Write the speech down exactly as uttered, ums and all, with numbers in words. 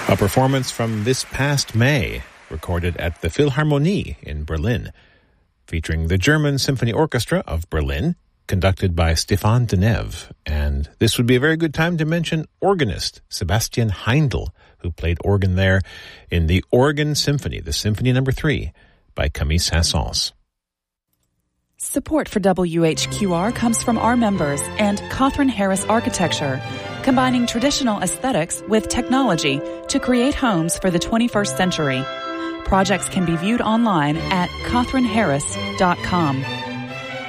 A performance from this past May, recorded at the Philharmonie in Berlin, featuring the German Symphony Orchestra of Berlin, conducted by Stéphane Denève. And this would be a very good time to mention organist Sebastian Heindel, who played organ there in the Organ Symphony, the Symphony Number Three, by Camille Saint-Saëns. Support for W H Q R comes from our members and Cawthron Harris Architecture, combining traditional aesthetics with technology to create homes for the twenty-first century. Projects can be viewed online at cawthron harris dot com.